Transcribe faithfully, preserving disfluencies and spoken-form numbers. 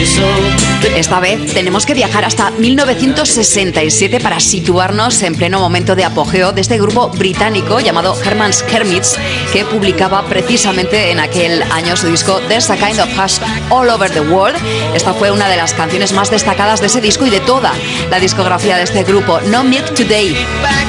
Esta vez tenemos que viajar hasta mil novecientos sesenta y siete para situarnos en pleno momento de apogeo de este grupo británico llamado Herman's Hermits, que publicaba precisamente en aquel año su disco There's a Kind of Hush All Over the World. Esta fue una de las canciones más destacadas de ese disco y de toda la discografía de este grupo, No Milk Today.